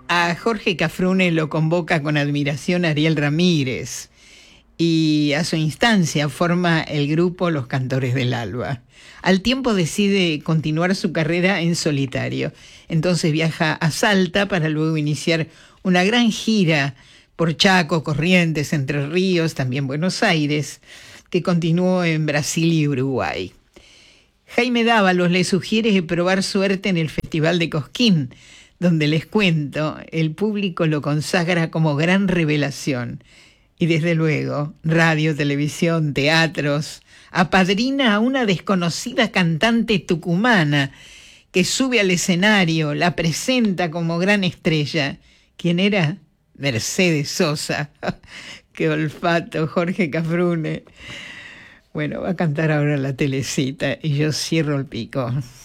A Jorge Cafrune lo convoca con admiración Ariel Ramírez y a su instancia forma el grupo Los Cantores del Alba. Al tiempo decide continuar su carrera en solitario. Entonces viaja a Salta para luego iniciar una gran gira por Chaco, Corrientes, Entre Ríos, también Buenos Aires, que continuó en Brasil y Uruguay. Jaime Dávalos le sugiere probar suerte en el Festival de Cosquín, donde les cuento, el público lo consagra como gran revelación. Y desde luego, radio, televisión, teatros, apadrina a una desconocida cantante tucumana que sube al escenario, la presenta como gran estrella. ¿Quién era? Mercedes Sosa. ¡Qué olfato, Jorge Cafrune! Bueno, va a cantar ahora la Telecita y yo cierro el pico.